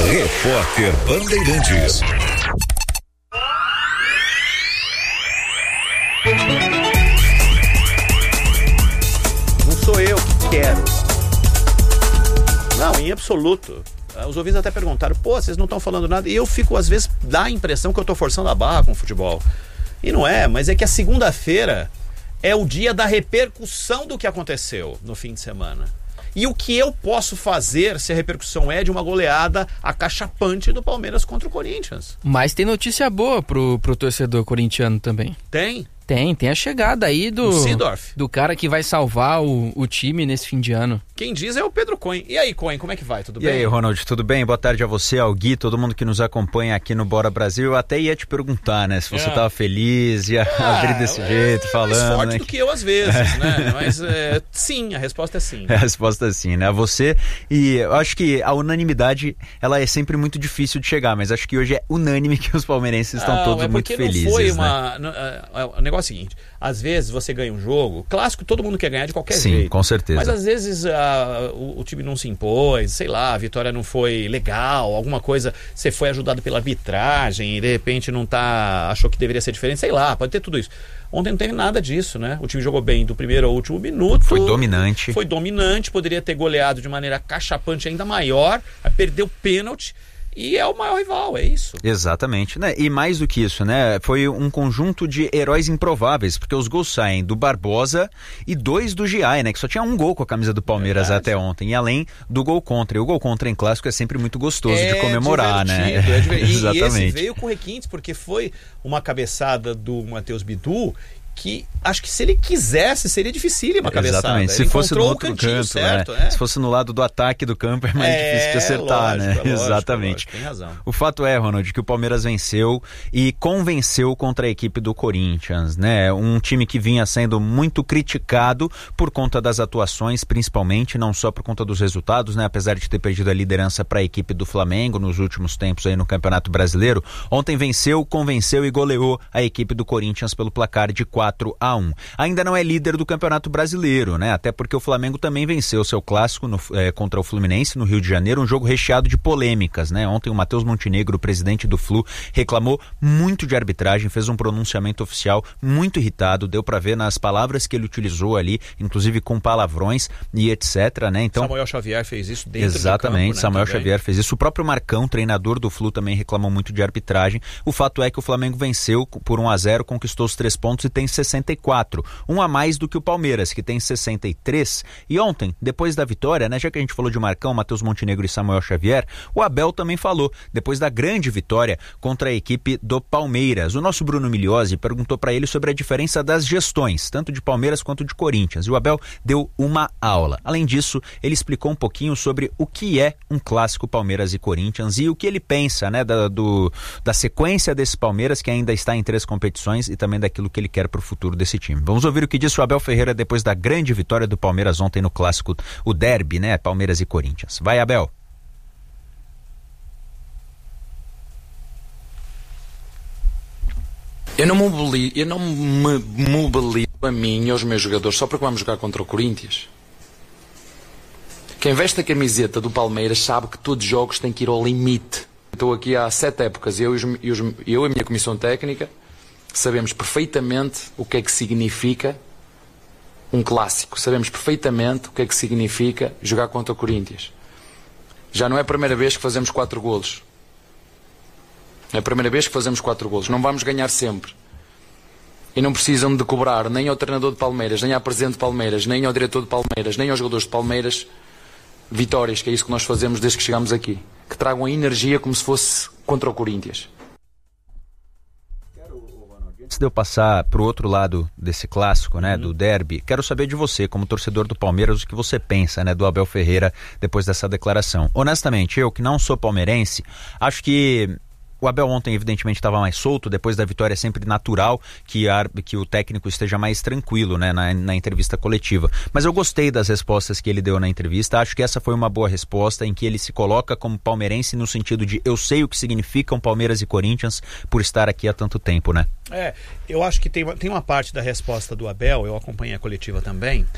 Repórter Bandeirantes. Não sou eu que quero. Não, em absoluto. Os ouvintes até perguntaram, vocês não estão falando nada. E eu fico, às vezes, dá a impressão que eu estou forçando a barra com o futebol. E não é, mas é que a segunda-feira é o dia da repercussão do que aconteceu no fim de semana. E o que eu posso fazer se a repercussão é de uma goleada acachapante do Palmeiras contra o Corinthians? Mas tem notícia boa pro torcedor corintiano também. Tem? Tem a chegada aí do cara que vai salvar o time nesse fim de ano. Quem diz é o Pedro Cohen. E aí, Cohen, como é que vai? Tudo bem? E aí, Ronald, tudo bem? Boa tarde a você, ao Gui, todo mundo que nos acompanha aqui no Bora Brasil. Eu até ia te perguntar, né, se você estava feliz, ia abrir desse jeito, falando. Mais forte né? do que eu às vezes, né? Mas sim, a resposta é sim. A resposta é sim, né? Você, e eu acho que a unanimidade, ela é sempre muito difícil de chegar, mas acho que hoje é unânime que os palmeirenses estão todos muito felizes. Não foi né? O negócio é o seguinte, às vezes você ganha um jogo, clássico todo mundo quer ganhar de qualquer Sim, jeito. Sim, com certeza. Mas às vezes o time não se impôs, sei lá, a vitória não foi legal, alguma coisa, você foi ajudado pela arbitragem e de repente achou que deveria ser diferente, sei lá, pode ter tudo isso. Ontem não teve nada disso, né? O time jogou bem do primeiro ao último minuto. Foi dominante. Poderia ter goleado de maneira cachapante ainda maior, perdeu pênalti. E é o maior rival, é isso. Exatamente, né? E mais do que isso, né? Foi um conjunto de heróis improváveis, porque os gols saem do Barbosa e 2 do Giai, né? Que só tinha um gol com a camisa do Palmeiras até ontem, e além do gol contra. E o gol contra em clássico é sempre muito gostoso de comemorar, né? Exatamente. E esse veio com requintes, porque foi uma cabeçada do Matheus Bidu, que acho que se ele quisesse seria dificílima a cabeçada. Exatamente, se fosse no outro canto, certo, né? Se fosse no lado do ataque do campo é mais difícil de acertar, lógico, né? Exatamente. Lógico, tem razão. O fato é, Ronald, que o Palmeiras venceu e convenceu contra a equipe do Corinthians, né? Um time que vinha sendo muito criticado por conta das atuações, principalmente, não só por conta dos resultados, né? Apesar de ter perdido a liderança para a equipe do Flamengo nos últimos tempos aí no Campeonato Brasileiro, ontem venceu, convenceu e goleou a equipe do Corinthians pelo placar de 4-1. Ainda não é líder do Campeonato Brasileiro, né? Até porque o Flamengo também venceu seu clássico contra o Fluminense no Rio de Janeiro, um jogo recheado de polêmicas, né? Ontem o Matheus Montenegro, o presidente do Flu, reclamou muito de arbitragem, fez um pronunciamento oficial muito irritado, deu pra ver nas palavras que ele utilizou ali, inclusive com palavrões e etc, né? Então, Samuel Xavier fez isso dentro exatamente, do campo, né? Samuel Xavier fez isso. O próprio Marcão, treinador do Flu, também reclamou muito de arbitragem. O fato é que o Flamengo venceu por 1-0, conquistou os 3 pontos e tem 64, um a mais do que o Palmeiras, que tem 63. E ontem, depois da vitória, né, já que a gente falou de Marcão, Matheus Montenegro e Samuel Xavier, o Abel também falou, depois da grande vitória contra a equipe do Palmeiras. O nosso Bruno Migliozzi perguntou para ele sobre a diferença das gestões, tanto de Palmeiras quanto de Corinthians, e o Abel deu uma aula. Além disso, ele explicou um pouquinho sobre o que é um clássico Palmeiras e Corinthians e o que ele pensa, né, da sequência desse Palmeiras, que ainda está em 3 competições, e também daquilo que ele quer para o futuro desse time. Vamos ouvir o que disse o Abel Ferreira depois da grande vitória do Palmeiras ontem no clássico, o derby, né? Palmeiras e Corinthians. Vai, Abel. Eu não me mobilizo a mim e aos meus jogadores só porque vamos jogar contra o Corinthians. Quem veste a camiseta do Palmeiras sabe que todos os jogos têm que ir ao limite. Estou aqui há 7 épocas, eu e a minha comissão técnica sabemos perfeitamente o que é que significa um clássico. Sabemos perfeitamente o que é que significa jogar contra o Corinthians. Já não é a primeira vez que fazemos 4 golos. É a primeira vez que fazemos 4 golos. Não vamos ganhar sempre. E não precisam de cobrar nem ao treinador de Palmeiras, nem à presidente de Palmeiras, nem ao diretor de Palmeiras, nem aos jogadores de Palmeiras vitórias, que é isso que nós fazemos desde que chegamos aqui. Que tragam a energia como se fosse contra o Corinthians. Antes de eu passar para o outro lado desse clássico, né, do derby, quero saber de você, como torcedor do Palmeiras, o que você pensa, né, do Abel Ferreira depois dessa declaração. Honestamente, eu que não sou palmeirense, acho que o Abel ontem, evidentemente, estava mais solto. Depois da vitória é sempre natural que o técnico esteja mais tranquilo, né, na entrevista coletiva. Mas eu gostei das respostas que ele deu na entrevista. Acho que essa foi uma boa resposta, em que ele se coloca como palmeirense no sentido de eu sei o que significam Palmeiras e Corinthians por estar aqui há tanto tempo, né? Eu acho que tem uma parte da resposta do Abel, eu acompanhei a coletiva também,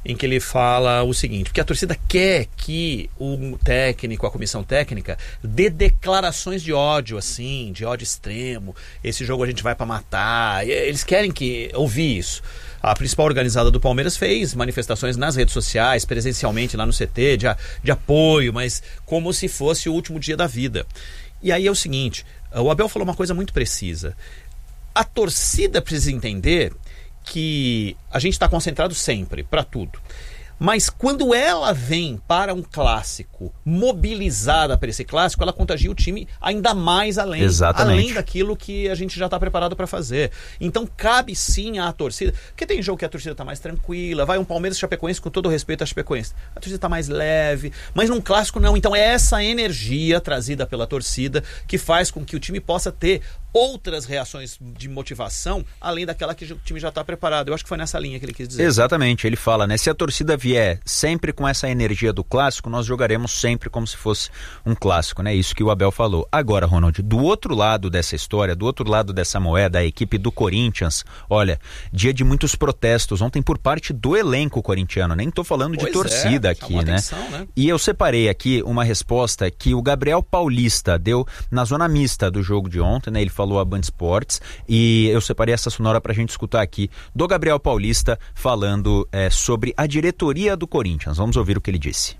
em que ele fala o seguinte, porque a torcida quer que o técnico, a comissão técnica, dê declarações de ódio, assim, de ódio extremo, esse jogo a gente vai para matar, eles querem ouvir isso. A principal organizada do Palmeiras fez manifestações nas redes sociais, presencialmente lá no CT, de apoio, mas como se fosse o último dia da vida. E aí é o seguinte, o Abel falou uma coisa muito precisa. A torcida precisa entender que a gente está concentrado sempre, para tudo. Mas quando ela vem para um clássico, mobilizada para esse clássico, ela contagia o time ainda mais além. Exatamente. Além daquilo que a gente já está preparado para fazer. Então cabe sim à torcida, porque tem jogo que a torcida está mais tranquila, vai um Palmeiras Chapecoense, com todo respeito à Chapecoense, a torcida está mais leve, mas num clássico não. Então é essa energia trazida pela torcida que faz com que o time possa ter outras reações de motivação, além daquela que o time já está preparado. Eu acho que foi nessa linha que ele quis dizer. Exatamente, ele fala, né? Se a torcida vier sempre com essa energia do clássico, nós jogaremos sempre como se fosse um clássico, né? Isso que o Abel falou. Agora, Ronald, do outro lado dessa história, do outro lado dessa moeda, a equipe do Corinthians, olha, dia de muitos protestos ontem por parte do elenco corintiano, nem tô falando de torcida aqui, né? Atenção, né? E eu separei aqui uma resposta que o Gabriel Paulista deu na zona mista do jogo de ontem, né? Ele falou a Band Esportes e eu separei essa sonora pra gente escutar aqui do Gabriel Paulista falando sobre a diretoria do Corinthians. Vamos ouvir o que ele disse.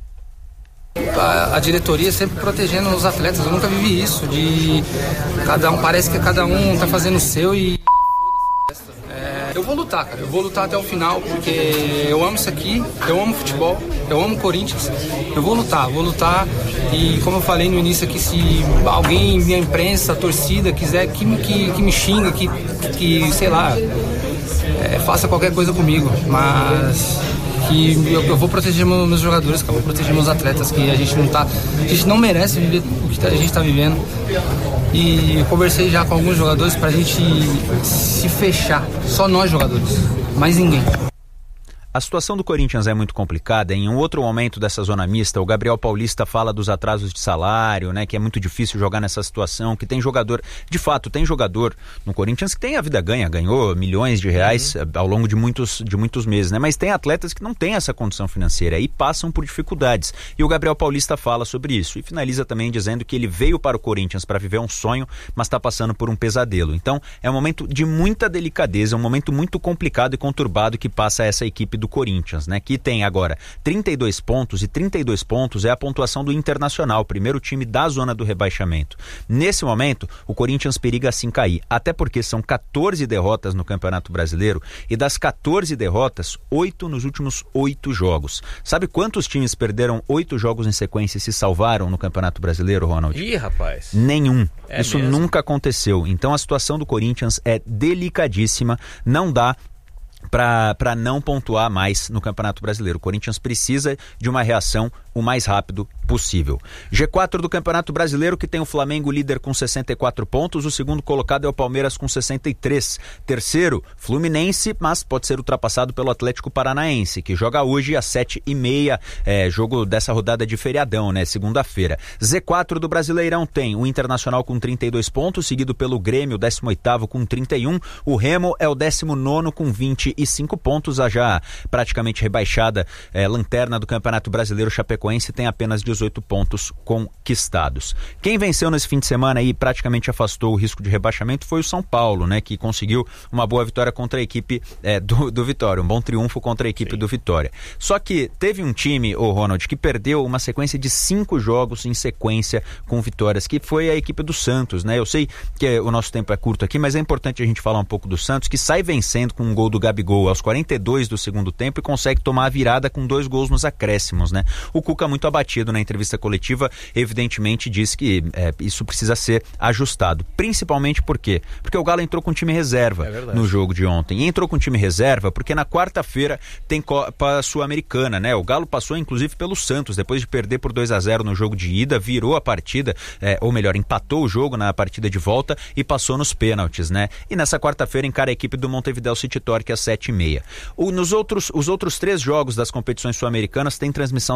A diretoria sempre protegendo os atletas, eu nunca vivi isso, de cada um, parece que cada um tá fazendo o seu e eu vou lutar, cara, eu vou lutar até o final, porque eu amo isso aqui, eu amo futebol, eu amo Corinthians, eu vou lutar e como eu falei no início aqui, se alguém, minha imprensa, a torcida quiser que me xinga, que sei lá, faça qualquer coisa comigo, mas que eu vou proteger meus jogadores, que eu vou proteger meus atletas, que a gente não merece viver o que a gente está vivendo. E eu conversei já com alguns jogadores pra gente se fechar, só nós jogadores, mais ninguém. A situação do Corinthians é muito complicada. Em um outro momento dessa zona mista, o Gabriel Paulista fala dos atrasos de salário, né, que é muito difícil jogar nessa situação, que tem jogador, de fato, tem jogador no Corinthians que tem a vida ganhou milhões de reais ao longo de muitos meses, né, mas tem atletas que não têm essa condição financeira e passam por dificuldades. E o Gabriel Paulista fala sobre isso e finaliza também dizendo que ele veio para o Corinthians para viver um sonho, mas está passando por um pesadelo. Então, é um momento de muita delicadeza, um momento muito complicado e conturbado que passa essa equipe do Corinthians, né? Que tem agora 32 pontos e 32 pontos é a pontuação do Internacional, primeiro time da zona do rebaixamento. Nesse momento, o Corinthians periga assim cair, até porque são 14 derrotas no Campeonato Brasileiro e das 14 derrotas, 8 nos últimos 8 jogos. Sabe quantos times perderam 8 jogos em sequência e se salvaram no Campeonato Brasileiro, Ronald? Ih, rapaz. Nenhum. Isso mesmo? Nunca aconteceu. Então a situação do Corinthians é delicadíssima, não dá para não pontuar mais no Campeonato Brasileiro. O Corinthians precisa de uma reação o mais rápido possível. G4 do Campeonato Brasileiro, que tem o Flamengo líder com 64 pontos, o segundo colocado é o Palmeiras com 63. Terceiro, Fluminense, mas pode ser ultrapassado pelo Atlético Paranaense, que joga hoje às 7h30, jogo dessa rodada de feriadão, né, segunda-feira. Z4 do Brasileirão tem o Internacional com 32 pontos, seguido pelo Grêmio, 18º com 31, o Remo é o 19º com 25 pontos, a já praticamente rebaixada lanterna do Campeonato Brasileiro, Chapecoense, tem apenas 18 pontos conquistados. Quem venceu nesse fim de semana e praticamente afastou o risco de rebaixamento foi o São Paulo, né, que conseguiu uma boa vitória contra a equipe do Vitória, um bom triunfo contra a equipe do Vitória. Só que teve um time, Ronald, que perdeu uma sequência de 5 jogos em sequência com vitórias, que foi a equipe do Santos, né? Eu sei que o nosso tempo é curto aqui, mas é importante a gente falar um pouco do Santos, que sai vencendo com um gol do Gabigol aos 42 do segundo tempo e consegue tomar a virada com 2 gols nos acréscimos, né? O Cuca, muito abatido na entrevista coletiva, evidentemente disse que isso precisa ser ajustado, principalmente por quê? Porque o Galo entrou com time reserva no jogo de ontem, e entrou com time reserva porque na quarta-feira tem Copa Sul-Americana, né? O Galo passou inclusive pelo Santos, depois de perder por 2-0 no jogo de ida, virou a partida, ou melhor, empatou o jogo na partida de volta e passou nos pênaltis, né? E nessa quarta-feira encara a equipe do Montevideo City Torque às 7h30. Os outros 3 jogos das competições sul-americanas têm transmissão da Bandeirantes.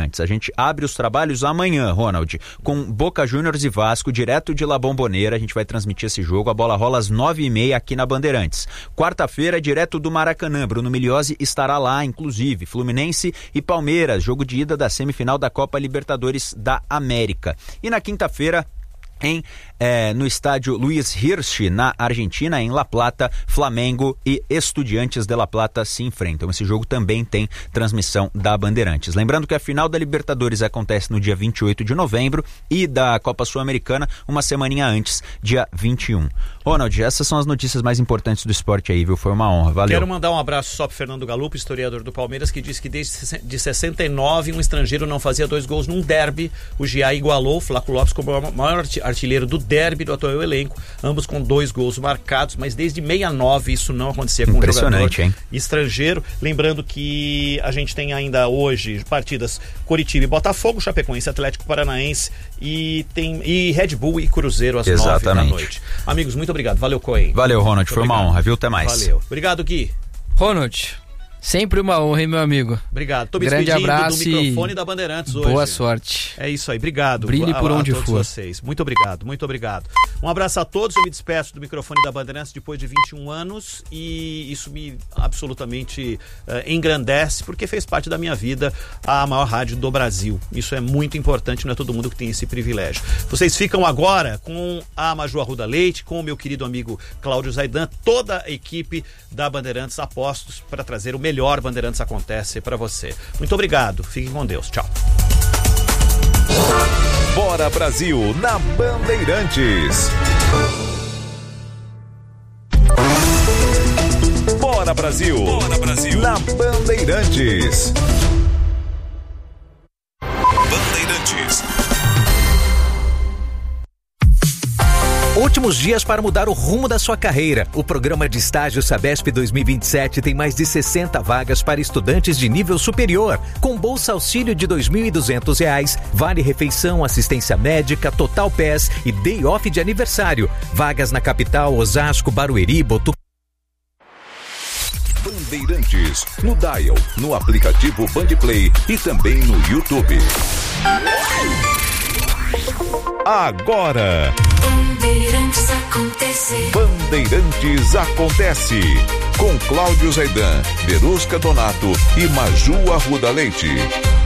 Bandeirantes. A gente abre os trabalhos amanhã, Ronald, com Boca Juniors e Vasco, direto de La Bombonera. A gente vai transmitir esse jogo, a bola rola às 9h30 aqui na Bandeirantes. Quarta-feira, direto do Maracanã, Bruno Migliozzi estará lá, inclusive, Fluminense e Palmeiras, jogo de ida da semifinal da Copa Libertadores da América. E na quinta-feira, no estádio Luiz Hirsch, na Argentina, em La Plata, Flamengo e Estudiantes de La Plata se enfrentam. Esse jogo também tem transmissão da Bandeirantes. Lembrando que a final da Libertadores acontece no dia 28 de novembro e da Copa Sul-Americana uma semaninha antes, dia 21. Ronald, essas são as notícias mais importantes do esporte aí, viu? Foi uma honra, valeu. Quero mandar um abraço só pro Fernando Galupo, historiador do Palmeiras, que disse que desde 69 um estrangeiro não fazia 2 gols num derby. O Gia igualou o Flaco Lopes como o maior artilheiro do derby do atual elenco, ambos com 2 gols marcados, mas desde 69 isso não acontecia com um jogador estrangeiro. Lembrando que a gente tem ainda hoje partidas Coritiba e Botafogo, Chapecoense, Atlético Paranaense e Red Bull e Cruzeiro às 9 da noite. Amigos, muito obrigado. Valeu, Cohen. Valeu, Ronald. Foi uma honra, viu? Até mais. Valeu. Obrigado, Gui. Ronald, sempre uma honra, hein, meu amigo? Obrigado. Tô me Grande despedindo abraço do microfone da Bandeirantes hoje. Boa sorte. É isso aí. Obrigado. Brilhe por onde todos for. Vocês. Muito obrigado, muito obrigado. Um abraço a todos. Eu me despeço do microfone da Bandeirantes depois de 21 anos e isso me absolutamente engrandece, porque fez parte da minha vida a maior rádio do Brasil. Isso é muito importante, não é todo mundo que tem esse privilégio. Vocês ficam agora com a Maju Arruda Leite, com o meu querido amigo Cláudio Zaidan, toda a equipe da Bandeirantes, apostos para trazer o melhor Bandeirantes Acontece para você. Muito obrigado, fiquem com Deus, tchau. Bora Brasil na Bandeirantes. Bora Brasil. Bora Brasil na Bandeirantes. Bandeirantes. Últimos dias para mudar o rumo da sua carreira. O programa de estágio Sabesp 2027 tem mais de 60 vagas para estudantes de nível superior, com bolsa auxílio de R$ 2.200, vale refeição, assistência médica, total PES e day off de aniversário. Vagas na capital, Osasco, Barueri, Botucatu. Bandeirantes, no Dial, no aplicativo Bandplay e também no YouTube. Agora, Bandeirantes Acontece. Bandeirantes Acontece, com Cláudio Zaidan, Verusca Donato e Maju Arruda Leite.